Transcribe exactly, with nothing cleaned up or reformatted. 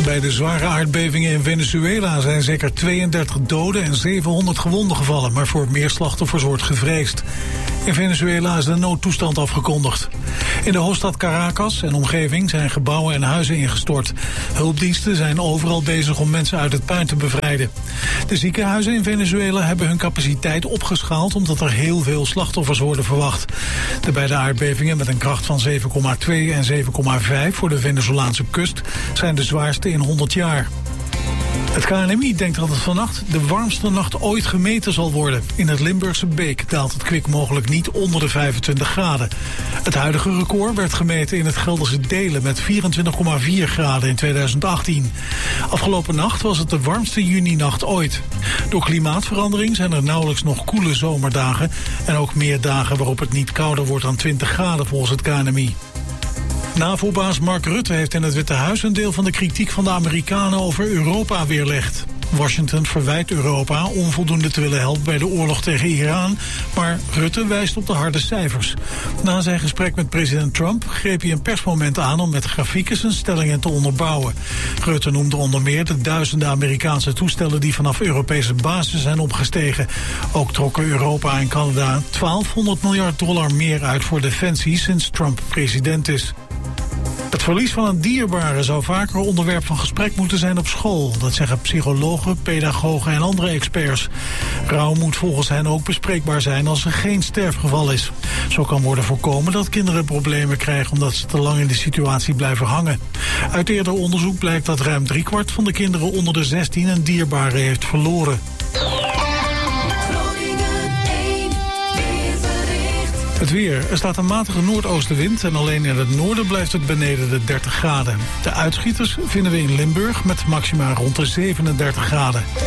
Bij de zware aardbevingen in Venezuela zijn zeker tweeëndertig doden en zevenhonderd gewonden gevallen, maar voor meer slachtoffers wordt gevreesd. In Venezuela is de noodtoestand afgekondigd. In de hoofdstad Caracas en omgeving zijn gebouwen en huizen ingestort. Hulpdiensten zijn overal bezig om mensen uit het puin te bevrijden. De ziekenhuizen in Venezuela hebben hun capaciteit opgeschaald omdat er heel veel slachtoffers worden verwacht. De beide aardbevingen met een kracht van zeven komma twee en zeven komma vijf voor de Venezolaanse kust zijn de zwaarste in honderd jaar. Het K N M I denkt dat het vannacht de warmste nacht ooit gemeten zal worden. In het Limburgse Beek daalt het kwik mogelijk niet onder de vijfentwintig graden. Het huidige record werd gemeten in het Gelderse Delen met vierentwintig komma vier graden in tweeduizend achttien. Afgelopen nacht was het de warmste juninacht ooit. Door klimaatverandering zijn er nauwelijks nog koele zomerdagen en ook meer dagen waarop het niet kouder wordt dan twintig graden volgens het K N M I. NAVO-baas Mark Rutte heeft in het Witte Huis een deel van de kritiek van de Amerikanen over Europa weerlegd. Washington verwijt Europa onvoldoende te willen helpen bij de oorlog tegen Iran, maar Rutte wijst op de harde cijfers. Na zijn gesprek met president Trump greep hij een persmoment aan om met grafieken zijn stellingen te onderbouwen. Rutte noemde onder meer de duizenden Amerikaanse toestellen die vanaf Europese basis zijn opgestegen. Ook trokken Europa en Canada twaalfhonderd miljard dollar meer uit voor defensie sinds Trump president is. Het verlies van een dierbare zou vaker onderwerp van gesprek moeten zijn op school. Dat zeggen psychologen, pedagogen en andere experts. Rouw moet volgens hen ook bespreekbaar zijn als er geen sterfgeval is. Zo kan worden voorkomen dat kinderen problemen krijgen omdat ze te lang in de situatie blijven hangen. Uit eerder onderzoek blijkt dat ruim driekwart van de kinderen onder de zestien een dierbare heeft verloren. Het weer. Er staat een matige noordoostenwind en alleen in het noorden blijft het beneden de dertig graden. De uitschieters vinden we in Limburg met maxima rond de zevenendertig graden.